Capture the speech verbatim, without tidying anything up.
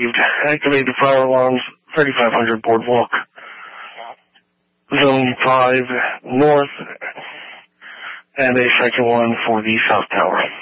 You've activated the fire alarms, thirty-five hundred Boardwalk. Zone five north, and a second one for the South Tower.